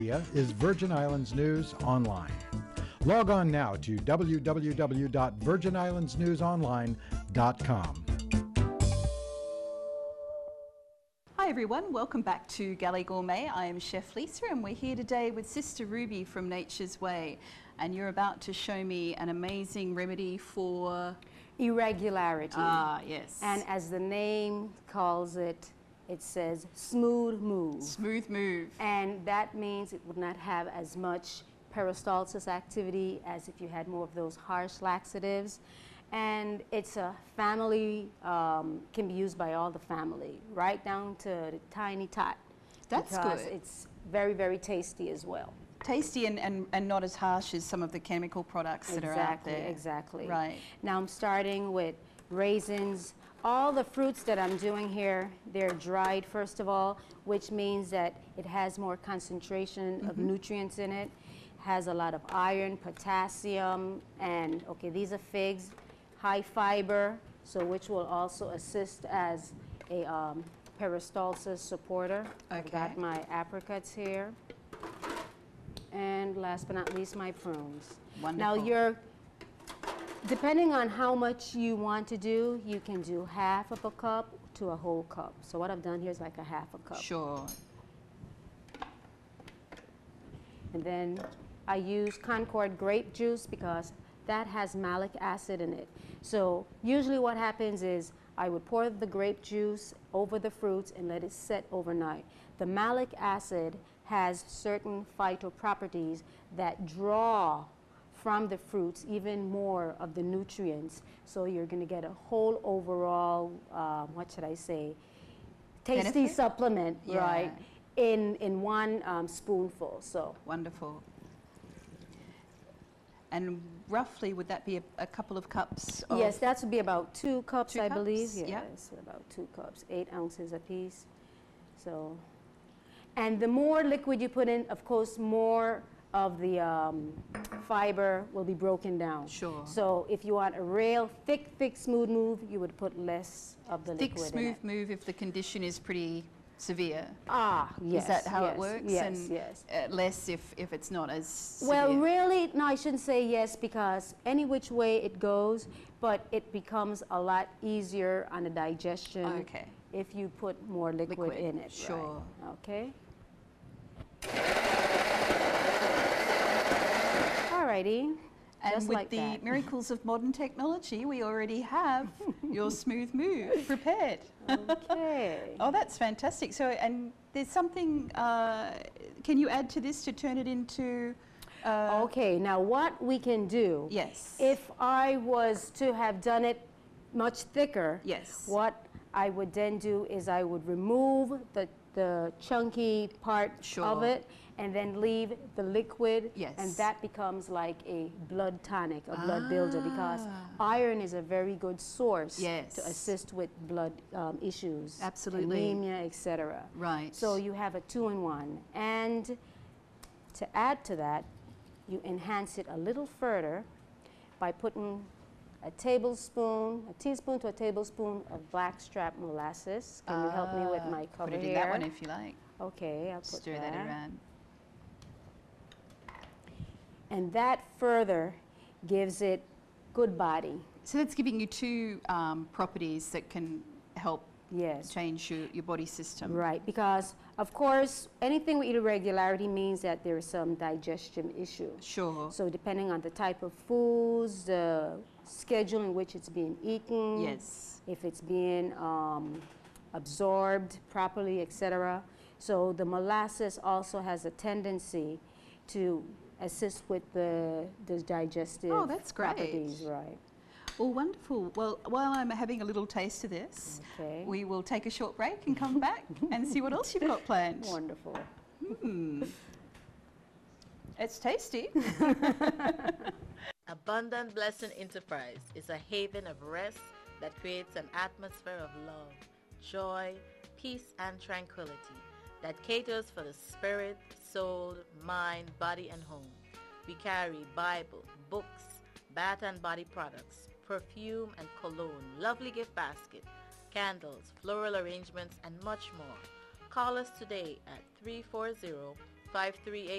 Is Virgin Islands News Online. Log on now to www.virginislandsnewsonline.com. Hi everyone, welcome back to Galley Gourmet. I am Chef Lisa and we're here today with Sister Ruby from Nature's Way, and you're about to show me an amazing remedy for irregularity. Ah, yes. And as the name calls it, it says smooth move. Smooth move. And that means it would not have as much peristalsis activity as if you had more of those harsh laxatives. And it's a family, can be used by all the family, right down to the tiny tot. That's good. It's very, very tasty as well. Tasty and not as harsh as some of the chemical products that are out there. Exactly. Right. Now I'm starting with raisins. All the fruits that I'm doing here, they're dried first of all, which means that it has more concentration of nutrients in it, has a lot of iron, potassium, and okay, these are figs, high fiber, so which will also assist as a peristalsis supporter. Okay. I've got my apricots here. And last but not least, my prunes. Wonderful. Now depending on how much you want to do, you can do half of a cup to a whole cup. So what I've done here is like a half a cup. Sure. And then I use Concord grape juice because that has malic acid in it. So usually what happens is I would pour the grape juice over the fruits and let it set overnight. The malic acid has certain phytoproperties that draw from the fruits even more of the nutrients. So you're going to get a whole overall, what should I say, tasty benefit? Supplement, Yeah. right, in one spoonful. So wonderful. And roughly, would that be a couple of cups? Of yes, that would be about 2 cups, 2 I cups? believe. Yeah. Yes, about 2 cups, 8 ounces apiece. So, and the more liquid you put in, of course, more of the fiber will be broken down. Sure. So if you want a real thick, smooth move, you would put less of the thick, liquid in smooth it. move if the condition is pretty severe. Ah, yes. Is that how yes, it works? Yes, and yes. Less if it's not as severe. Well, really, no, I shouldn't say yes, because any which way it goes, but it becomes a lot easier on the digestion Okay. if you put more liquid in it. Sure. Right. Okay. Alrighty. And just with like the that. miracles of modern technology, we already have your smooth move prepared. Okay. Oh, that's fantastic. So, and there's something, can you add to this to turn it into... Okay, now what we can do, Yes. if I was to have done it much thicker, Yes. what I would then do is I would remove the chunky part Sure. of it and then leave the liquid, Yes. and that becomes like a blood tonic, a blood builder, because iron is a very good source Yes. to assist with blood issues, Absolutely. anemia, etc. Right. So you have a 2-in-1, and to add to that, you enhance it a little further by putting a teaspoon to a tablespoon of blackstrap molasses. Can you help me with my cover Put it in here? that one if you like. Okay, I'll put Stir that around. And that further gives it good body. So that's giving you 2 properties that can help Yes. change your body system. Right, because of course anything with irregularity means that there is some digestion issue. Sure. So depending on the type of foods, the schedule in which it's being eaten, Yes. if it's being absorbed properly, etc. So the molasses also has a tendency to assist with the digestive Oh, that's great. properties, right? Well, wonderful. Well, while I'm having a little taste of this, Okay. we will take a short break and come back and see what else you've got planned. Wonderful. It's tasty. Abundant Blessing Enterprise is a haven of rest that creates an atmosphere of love, joy, peace, and tranquility that caters for the spirit, soul, mind, body, and home. We carry Bible, books, bath and body products, perfume and cologne, lovely gift basket, candles, floral arrangements, and much more. Call us today at 340-538